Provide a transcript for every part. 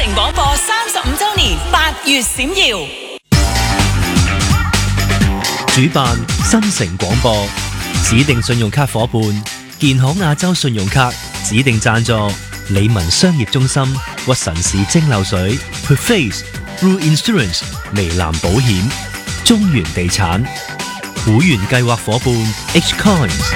廣播35周年8月閃耀， 主辦新城廣播，指定信用卡夥伴建行亞洲信用卡，指定贊助理文商業中心、屈臣氏蒸餾水、Perface、Blue Insurance、微藍保險、中原地產，會員計劃夥伴 H Coins。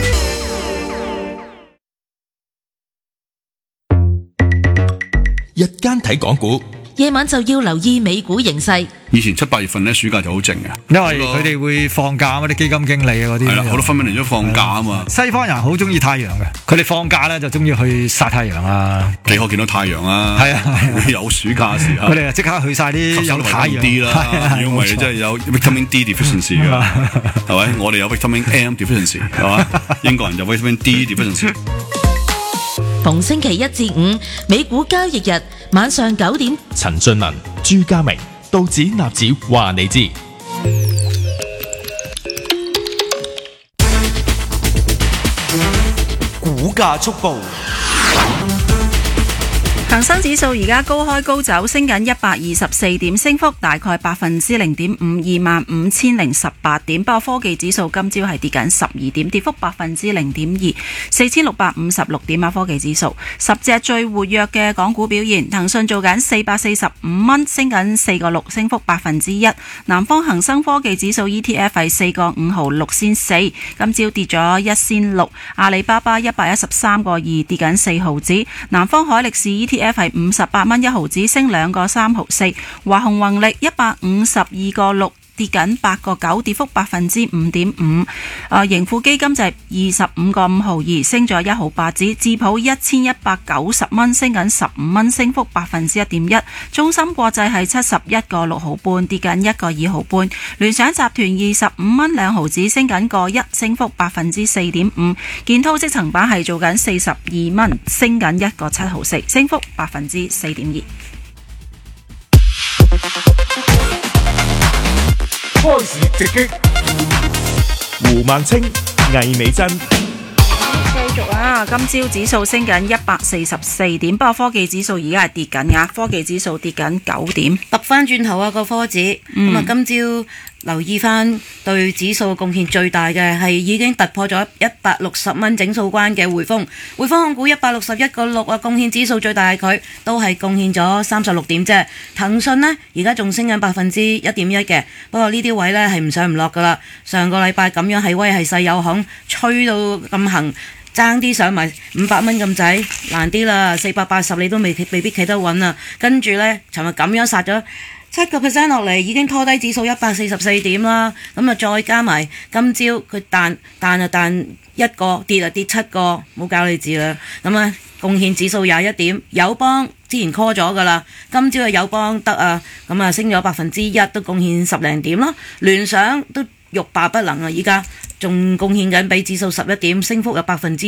日間睇港股， 夜晚就要留意美股形勢。 以前7、8月份咧，暑假就好靜嘅， 因為佢哋會放假嗰啲基金經理啊嗰啲， 係啦，好多分嚟咗放假啊嘛。 西方人好中意太陽嘅，佢哋放假咧就中意去曬太陽啊。 幾可見到太陽啊？ 係啊， 有暑假時候， 佢哋就即刻去晒啲有太陽啲啦。因為真係有 vitamin D deficiency 㗎，係咪？我哋有 vitamin M deficiency 係嘛？英國人有 vitamin D deficiency。 逢星期一至五，美股交易日晚上9點， 陳俊文、朱家明、道指納指話你知。股價速報。 恒生指數而家高開高走，升緊124點，升幅大概0.5%， 25,018點。不過科技指數今朝係跌緊12點，跌幅0.2%， 4,656點啊。科技指數10隻最活躍嘅港股表現，騰訊做緊445蚊，升緊4個6，升幅1%。南方恒生科技指數 ETF 係4個5毫6仙4，今朝跌咗1仙6。阿里巴巴113個2，跌緊4毫子。南方海力士 ETF F 係58蚊1毫子，升2個3毫4。華虹宏力152個6，跌緊8個9，跌幅5.5%。盈富基金就係25個5毫2，升咗1毫8子。智普1190蚊，升緊15蚊，升幅1.1%。中芯國際係71個6毫半，跌緊1個2毫半。聯想集團25蚊2毫子，升緊個1，升幅4.5%。建滔積層板係做緊42蚊，升緊1個7毫4，升幅4.2%。 開市直擊，胡孟青、魏美珍。 繼續啊！今朝指數升緊144點，不過科技指數而家係跌緊㗎，科技指數跌緊9點。 揼翻轉頭啊個科指，咁啊今朝留意翻對指數貢獻最大嘅係已經突破咗160蚊整數關嘅匯豐控股161個6啊，貢獻指數最大係佢，都係貢獻咗36點啫。騰訊呢，而家仲升緊1.1%嘅，不過呢啲位呢係唔上唔落噶啦。上個禮拜咁樣係威係勢有恐，吹到咁行。爭啲上埋500蚊咁滯，難啲啦，480你都未必企得穩啊！跟住呢，尋日咁樣殺咗7% 落嚟，已經拖低指數144點啦。咁啊，再加埋今朝佢彈一個，跌跌7個，冇搞你字啦。咁啊，貢獻指數21點，友邦之前 call 咗噶啦，今朝嘅友邦得啊，咁啊升咗1%，都貢獻10零點咯。聯想都欲罷不能啊！依家仲貢獻緊比指數11點，升幅有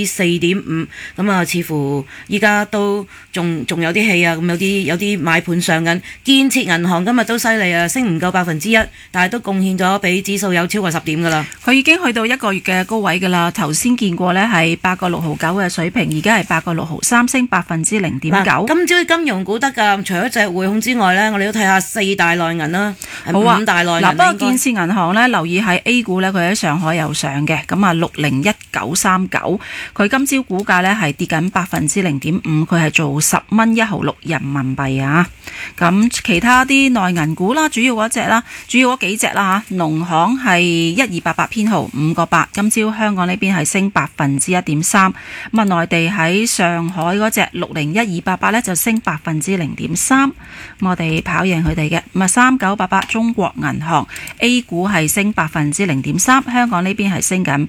4.5%。咁啊，似乎依家都仲有啲氣啊！咁有啲買盤上緊。建設銀行今日都犀利啊，升唔夠1%，但係都貢獻咗比指數有超過10點噶啦。 佢已經去到1個月嘅高位噶啦。頭先見過呢係8個6毫9嘅水平，而家係8個6毫3，升0.9%。 今朝金融股得㗎，除咗隻匯控之外呢，我哋都睇下4大內銀啦， 好啊 5大內銀。 嗱，不過建設銀行呢，留意喺 A 股呢，佢喺上海有上嘅，咁啊601939，佢今朝股價呢係跌緊0.5%，佢係做10蚊1毫6人民幣啊。咁其他啲內銀股啦，主要嗰幾隻啦嚇，農行係1288編號5個8，今朝香港呢邊係升1.3%。咁啊，內地喺上海嗰隻601288呢就升0.3%。咁我哋跑贏佢哋嘅，咁啊3988中國銀行 A 股係升0.03%，香港呢邊係升緊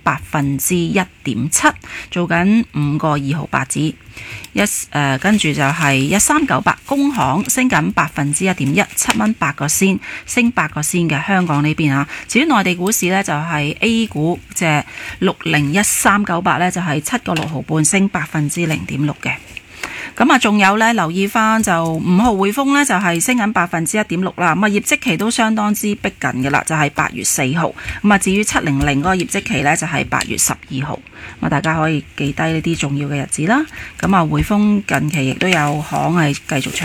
1.7%，做緊5個2毫8子。跟住就係1398工行升緊1.1%，7蚊8個仙，升8個仙嘅香港呢邊啊。至於內地股市呢，就係 A 股隻601398呢，就係7個6毫半，升0.6%嘅。咁啊，仲有咧，留意翻就5號匯豐咧，就係升緊1.6%啦。咁啊，業績期都相當之逼近嘅啦，就係8月4號。咁啊，至於700嗰個業績期咧，就係8月12號。咁啊，大家可以記低呢啲重要嘅日子啦。咁啊，匯豐近期亦都有行係繼續唱。